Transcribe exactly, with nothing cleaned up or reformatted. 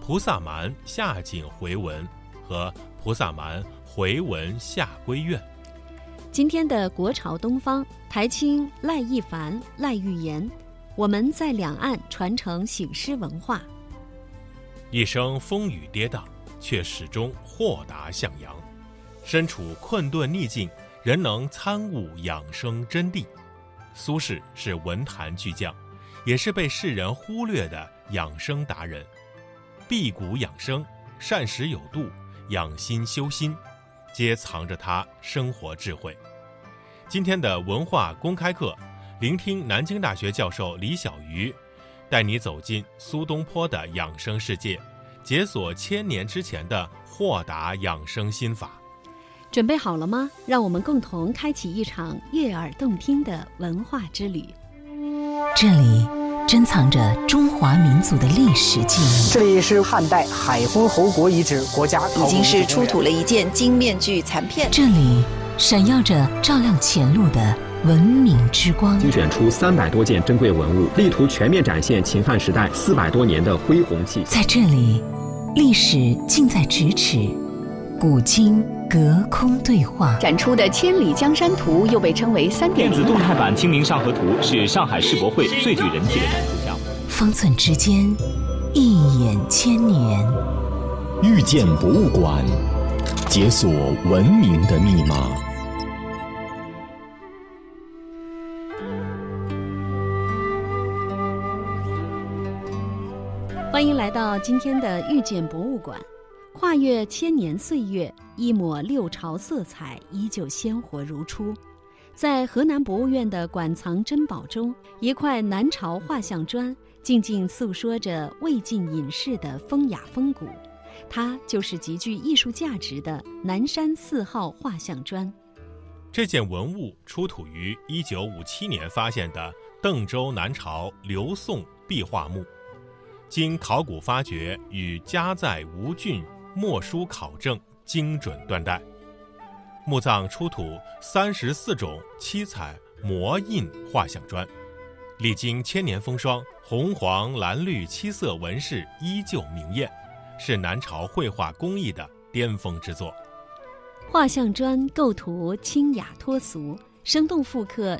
菩萨蛮下景回文和菩萨蛮回文下归院。 今天的国潮东方，台青赖一凡、赖玉岩，我们在两岸传承醒狮文化。 一生风雨跌宕，却始终豁达向阳。身处困顿逆境，仍能参悟养生真谛。苏轼是文坛巨匠，也是被世人忽略的养生达人。辟谷养生、膳食有度、养心修心，皆藏着他生活智慧。今天的文化公开课，聆听南京大学教授李小鱼带你走进苏东坡的养生世界，解锁千年之前的豁达养生心法。 准备好了吗？让我们共同开启一场悦耳动听的文化之旅。 这里珍藏着中华民族的历史记忆。 这里是汉代海昏侯国遗址国家考古已经是出土了一件金面具残片。 这里闪耀着照亮前路的文明之光。 精选出三百多件珍贵文物，力图全面展现秦汉时代四百多年的恢宏气息。 在这里，历史近在咫尺，古今隔空对话。 展出的《千里江山图》又被称为三点零电子动态版《清明上河图》是上海世博会最具人气的展出项目。 方寸之间，一眼千年。 遇见博物馆，解锁文明的密码。 欢迎来到今天的遇见博物馆。跨越千年岁月，一抹六朝色彩依旧鲜活如初。在河南博物院的馆藏珍宝中，一块南朝画像砖静静诉说着魏晋隐士的风雅风骨，它就是极具艺术价值的南山四号画像砖。 这件文物出土于一九五七年发现的邓州南朝刘宋壁画墓，经考古发掘与夹在吴郡墨书考证精准断代。墓葬出土三十四种七彩模印画像砖，历经千年风霜，红黄蓝绿七色纹饰依旧明艳，是南朝绘画工艺的巅峰之作。 画像砖构图清雅脱俗，生动复刻